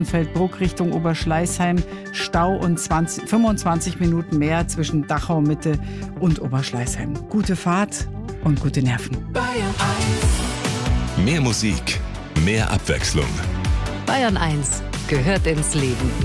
Feldbruck Richtung Oberschleißheim Stau und 25 Minuten mehr zwischen Dachau Mitte und Oberschleißheim. Gute Fahrt und gute Nerven. Bayern 1. Mehr Musik, mehr Abwechslung. Bayern 1 gehört ins Leben.